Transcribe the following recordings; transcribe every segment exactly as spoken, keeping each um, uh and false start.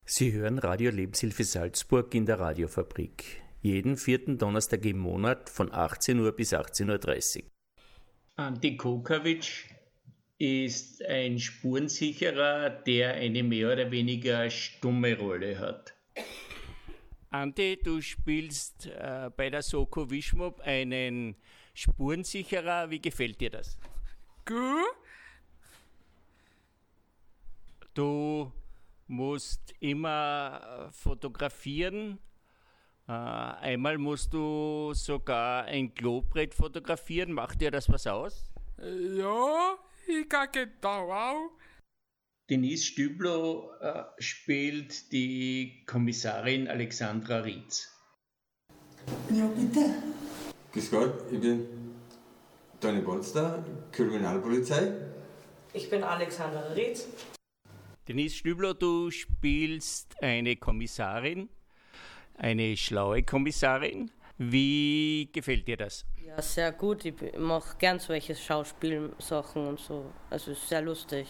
Sie hören Radio Lebenshilfe Salzburg in der Radiofabrik. Jeden vierten Donnerstag im Monat von achtzehn Uhr bis achtzehn Uhr dreißig. Ante Kokavic ist ein Spurensicherer, der eine mehr oder weniger stumme Rolle hat. Ante, du spielst äh, bei der Soko Wischmob einen Spurensicherer. Wie gefällt dir das? Gut. Du musst immer fotografieren. Äh, einmal musst du sogar ein Klobrett fotografieren. Macht dir das was aus? Ja, ich kann genau auch. Denise Stüblow äh, spielt die Kommissarin Alexandra Rietz. Ja, bitte. Grüß Gott, ich bin Toni Polster, Kriminalpolizei. Ich bin Alexandra Rietz. Denise Stüblow, du spielst eine Kommissarin, eine schlaue Kommissarin. Wie gefällt dir das? Ja, sehr gut. Ich mache gern solche Schauspielsachen und so. Also es ist sehr lustig.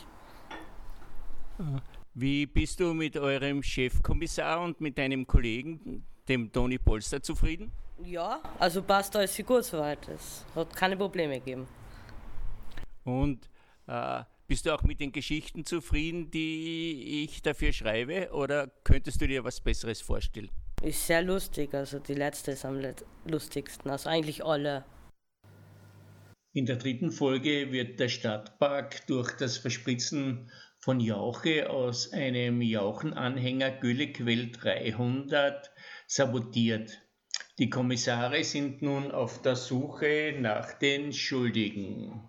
Wie bist du mit eurem Chefkommissar und mit deinem Kollegen, dem Toni Polster, zufrieden? Ja, also passt alles gut soweit. Es hat keine Probleme gegeben. Und äh, bist du auch mit den Geschichten zufrieden, die ich dafür schreibe, oder könntest du dir was Besseres vorstellen? Ist sehr lustig, also die letzte ist am lustigsten, also eigentlich alle. In der dritten Folge wird der Stadtpark durch das Verspritzen von Jauche aus einem Jauchenanhänger Güllequell dreihundert sabotiert. Die Kommissare sind nun auf der Suche nach den Schuldigen.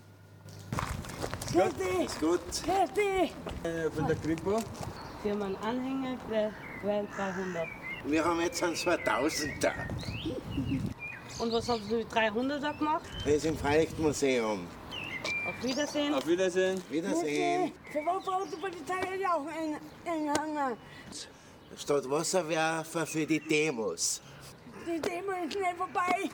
Fertig! Ist gut. Fertig! Äh, von der Kripo. Wir haben einen Anhänger, Quell dreihundert. Wir haben jetzt einen zweitausender. Und was haben Sie mit dreihunderter gemacht? Das ist im Freilichtmuseum. Auf Wiedersehen. Auf Wiedersehen. Wiedersehen. Für was braucht die Polizei ja auch einen Anhänger? Statt Wasserwerfer für die Demos. Die Demo ist schnell vorbei.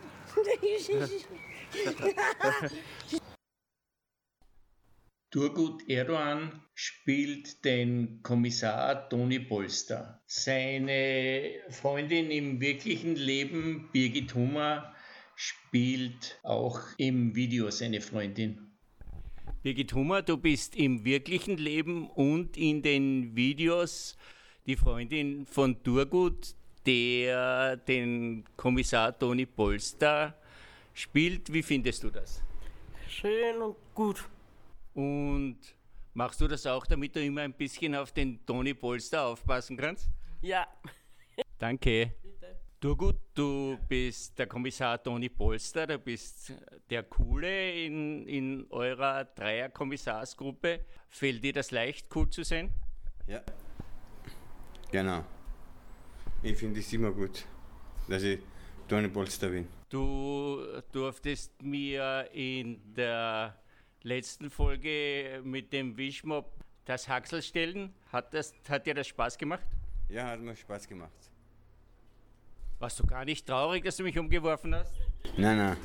Turgut Erdoğan spielt den Kommissar Toni Polster. Seine Freundin im wirklichen Leben, Birgit Hummer, spielt auch im Video seine Freundin. Birgit Hummer, du bist im wirklichen Leben und in den Videos die Freundin von Turgut, der den Kommissar Toni Polster spielt. Wie findest du das? Schön und gut. Und machst du das auch, damit du immer ein bisschen auf den Toni Polster aufpassen kannst? Ja. Danke. Bitte. Turgut, du bist der Kommissar Toni Polster, du bist der Coole in, in eurer Dreier-Kommissarsgruppe. Fällt dir das leicht, cool zu sein? Ja. Genau. Ich finde es immer gut, dass ich Toni Polster bin. Du durftest mir in der letzten Folge mit dem Wischmob das Haxel stellen. Hat, das, hat dir das Spaß gemacht? Ja, hat mir Spaß gemacht. Warst du gar nicht traurig, dass du mich umgeworfen hast? Nein, nein.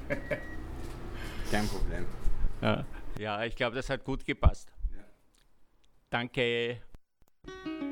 Kein Problem. Ja, ja, ich glaube, das hat gut gepasst. Ja. Danke.